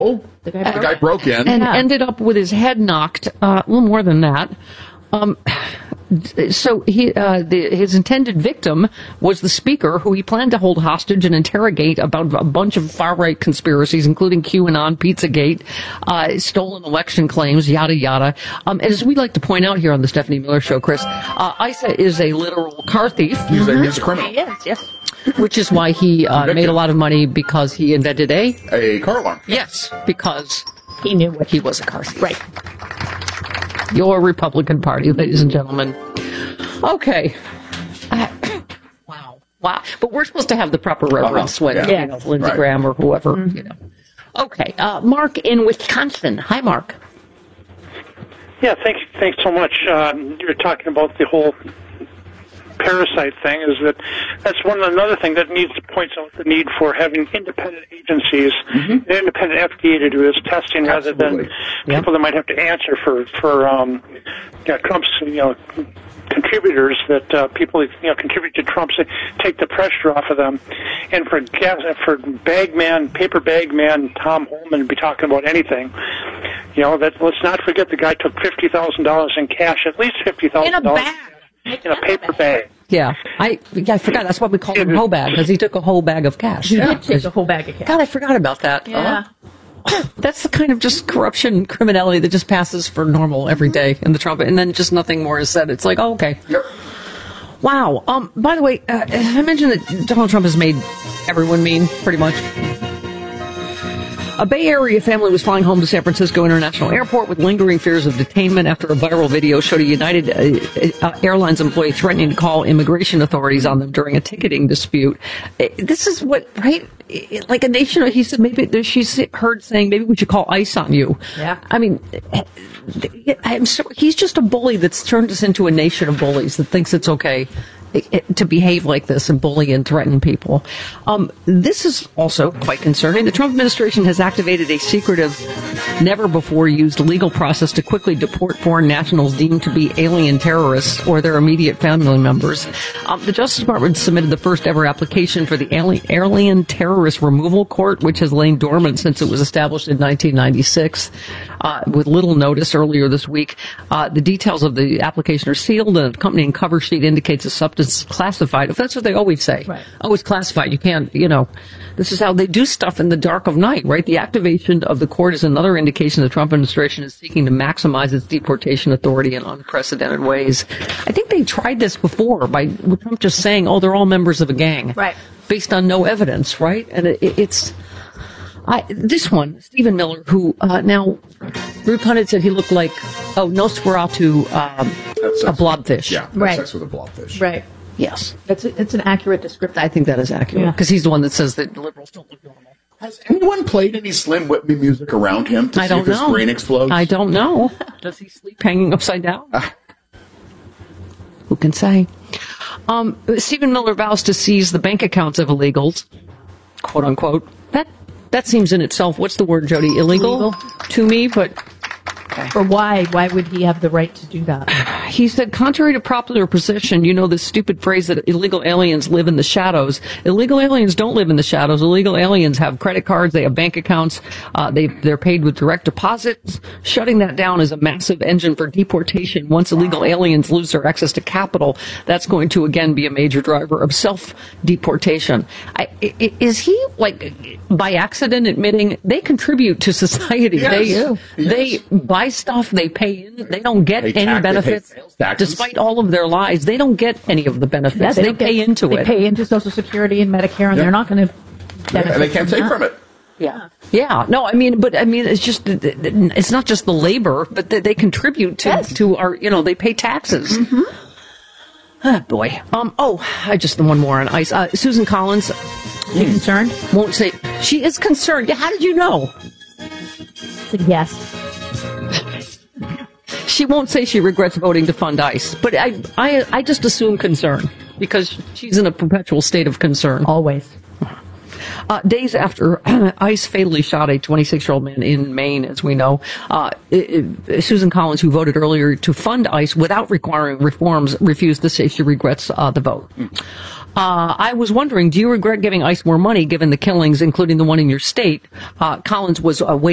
Oh, the guy broke in. And ended up with his head knocked, a little more than that. So his intended victim was the speaker, who he planned to hold hostage and interrogate about a bunch of far-right conspiracies, including QAnon, Pizzagate, stolen election claims, yada, yada. As we like to point out here on the Stephanie Miller Show, Chris, Issa is a literal car thief. He's a criminal. Yes. Which is why he made a lot of money, because he invented a car alarm. Yes, because he knew what he was a car thief. Right. Your Republican Party, ladies and gentlemen. Okay. Wow. But we're supposed to have the proper reverence when Lindsey Graham or whoever, Okay. Mark in Wisconsin. Hi, Mark. Yeah, thanks so much. You're talking about the whole parasite thing. That's another thing that points out the need for having independent agencies, an independent FDA to do this testing rather than people that might have to answer for Trump's contributors that people contribute to Trump, so take the pressure off of them. And for paper bag man Tom Holman to be talking about anything, let's not forget the guy took $50,000 in cash, at least $50,000 in a bag. In a paper bag. Yeah, I forgot. That's why we call him Hoe Bag, because he took a whole bag of cash. He did take a whole bag of cash. God, I forgot about that. Yeah. That's the kind of just corruption and criminality that just passes for normal every day in the Trump, and then just nothing more is said. It's like, oh, okay. Yep. Wow. By the way, I mentioned that Donald Trump has made everyone mean, pretty much. A Bay Area family was flying home to San Francisco International Airport with lingering fears of detainment after a viral video showed a United Airlines employee threatening to call immigration authorities on them during a ticketing dispute. This is what, right? Like a nation, he said, maybe she's heard saying, maybe we should call ICE on you. Yeah. I mean, he's just a bully that's turned us into a nation of bullies that thinks it's okay to behave like this and bully and threaten people. This is also quite concerning. The Trump administration has activated a secretive, never-before-used legal process to quickly deport foreign nationals deemed to be alien terrorists or their immediate family members. The Justice Department submitted the first-ever application for the Alien Terrorist Removal Court, which has lain dormant since it was established in 1996, with little notice earlier this week. The details of the application are sealed, and an accompanying cover sheet indicates a substance classified. If that's what they always say. Right. Oh, it's classified. You can't, this is how they do stuff in the dark of night, right? The activation of the court is another indication the Trump administration is seeking to maximize its deportation authority in unprecedented ways. I think they tried this before with Trump just saying, oh, they're all members of a gang. Right. Based on no evidence, right? And it's... this one, Stephen Miller, who now Ruth Pundit said he looked like Nosferatu, a blobfish. Yeah, right. Sex with a blobfish. Right. Yes, it's an accurate description. I think that is accurate because he's the one that says that liberals don't look normal. Has anyone played any Slim Whitney music around him to see if his brain explodes? I don't know. Does he sleep hanging upside down? Who can say? Stephen Miller vows to seize the bank accounts of illegals, quote unquote. That seems in itself, what's the word, Jody? Illegal to me, but... Okay. Or why? Why would he have the right to do that? He said, contrary to popular perception, this stupid phrase that illegal aliens live in the shadows. Illegal aliens don't live in the shadows. Illegal aliens have credit cards. They have bank accounts. They're paid with direct deposits. Shutting that down is a massive engine for deportation. Once illegal aliens lose their access to capital, that's going to again be a major driver of self-deportation. Is he, by accident admitting they contribute to society? Yes. They buy stuff, they pay in, they don't get any benefits. Despite all of their lies, they don't get any of the benefits. They pay into it. They pay into Social Security and Medicare, and they're not going to benefit. And they can't take from it. Yeah. No, it's just, it's not just the labor, but they contribute to our, they pay taxes. Mm-hmm. Oh, boy. I just, one more on ICE. Susan Collins. You concerned? Won't say, she is concerned. How did you know? Yes. She won't say she regrets voting to fund ICE, but I just assume concern because she's in a perpetual state of concern. Always. Days after ICE fatally shot a 26-year-old man in Maine, as we know, Susan Collins, who voted earlier to fund ICE without requiring reforms, refused to say she regrets the vote. I was wondering, do you regret giving ICE more money given the killings, including the one in your state? Collins was waiting